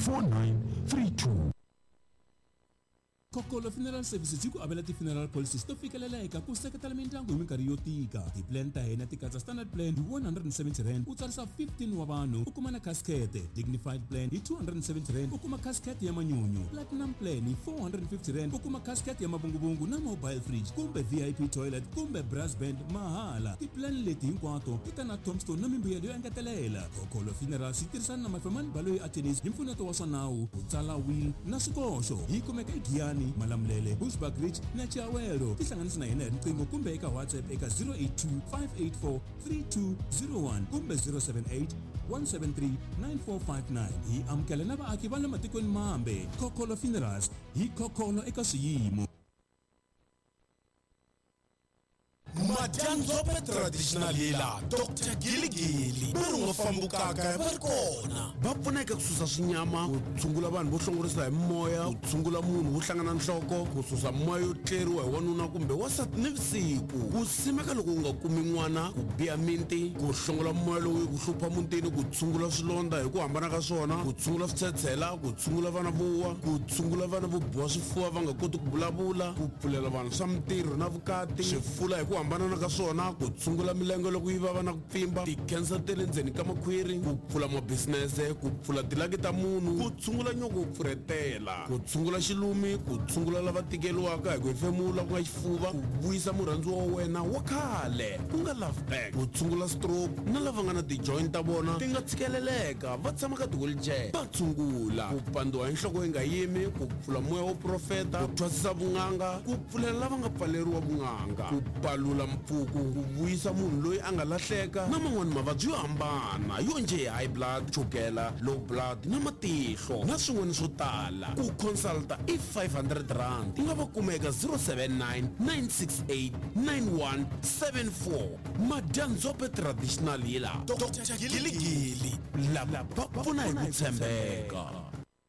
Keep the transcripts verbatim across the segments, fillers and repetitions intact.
four nine three two. Kokolo Funeral Services yi ku avela ti funeral policies to fikeleleka ku seketela mindyangu hi minkarhi yo tika. Ti-plan ta hina ti katsa standard plan hi one hundred seventy rand u tsarisa fifteen wa vanhu u kuma na casket. Dignified plan hi two hundred seventy rand u kuma casket ya manyunyu. Platinum plan hi four hundred fifty rand u kuma casket ya mabungubungu na mobile fridge kumbe V I P toilet kumbe brass band mahala. Ti-plan leti hinkwato ti ta na tombstone na mimbuyelo yo engetelela. Kokolo Funeral si tirhisana na Mafemani Baloyi Attorneys hi mpfuneto wa swa nawu ku tsala will na swikoxo. Hi kumeka eGiyani, Malamulele, Bushbuck Ridge na Chiawelo. Tihlanganisa na hina hi riqingho kumbe eka WhatsApp eka zero eight two five eight four three two zero one kumbe zero seven eight one seven three nine four five nine. Hi amukela na vaaki va le matikweni mambe. Kokolo Funerals hi kokolo eka swiyimo. Madyanzope traditional hila Doctor Giligili Burungo fambukaka barikona va pfuneka ku susa swinyama, ku tshungula vanhu vo hlongorisa hi moya, ku tshungula munhu wo hlangana nhloko, ku susa moya yo tleriwa hi wanuna kumbe wasati nivusiku, ku simeka loko u nga kumi n'wana, ku biya miti, ku hlongola moya lowu ku hlupha mutini, ku tshungula swilondza hi ku hambana ka swona, ku tshungula switshetshela, ku tshungula vana vo wa, ku tshungula vana vo biwa swifuva va nga koti ku vulavula, ku pfulela vanhu swa mitirho na vukati, swifula hi ku hambana na ka swona, ku tshungula milenge loko yi vava na ku pfimba, ti-cancer te le ndzeni ka makhwiri, ku pfula mabisinese, ku pfula tilaki ta munhu, ku tshungula nyoko ku pfuretela, ku tshungula xilumi, ku tshungula lava tikeliwaka hi ku hefemula ku nga xifuva, ku vuyisa murhandziwa wa wena wa khale ku nga love back, ku tshungula stroke na lava nga na ti-joint ta vona ti nga tshikeleleka va tshama ka ti-wheelchair va tshungula, ku pandiwa hi nhloko yi nga yimi, ku pfula moya wo profeta, ku thwasisa vun'anga, ku pfulela lava nga pfaleriwa vun'anga, ku palula mpfuku, ku vuyisa munhu loyi a nga lahleka na man'wani mavabyi yo hambana yo nje high blood, chukela, low blood na matihlo na swin'wana swo tala. Ku consulta i five hundred rand, nga va kumeka zero seven nine nine six eight nine one seven four. Madyanzope traditional hila Doctor Giligili lava va pfuna hi ku tshembeka.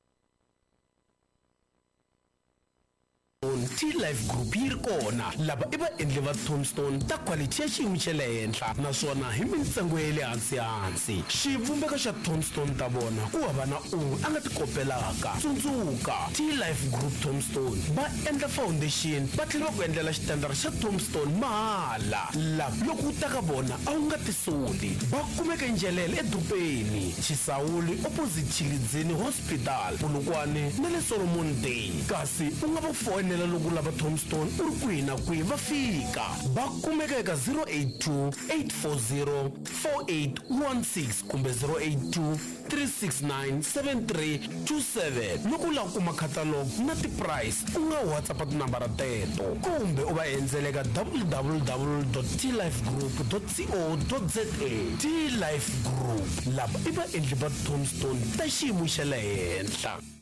T-Life Group yi ri kona lava i vaendli va tombstone ta quality ya xiyimo xa le henhla naswona hi mintsengo ya le hansi hansi. Xivumbeko xa tombstone ta vona ku hava na un'we a nga ti kopelaka. Tsundzuka T-Life Group Tombstone va endla foundation va tlhela va ku endlela xitendara xa tombstone mahala. Laha loko u ta ka vona a wu nga ti soli. Va kumeka Njelele edorobeni, Chisawuli opposite Chilidzini Hospital, Polokwane na le Solomon Day. Kasi u nga va fonela loko lava tombstone u ri kwihi na kwihi va fika. Va kumeka eka zero eight two eight four zero four eight one six kumbe zero eight two three six nine seven three two seven. Loko u lava ku kuma catalog na ti-price u nga WhatsApp tinambara teto kumbe u va endzela eka w w w dot t life group dot co dot za. T-Life Group lava i vaendli va tombstone ta xiyimo xa le henhla.